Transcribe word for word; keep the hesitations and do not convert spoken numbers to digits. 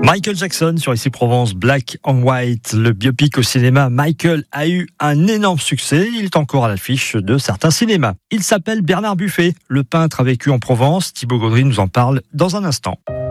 Michael Jackson sur Ici Provence, Black and White, le biopic au cinéma. Michael a eu un énorme succès, il est encore à l'affiche de certains cinémas. Il s'appelle Bernard Buffet, le peintre a vécu en Provence. Thibaut Gaudry nous en parle dans un instant.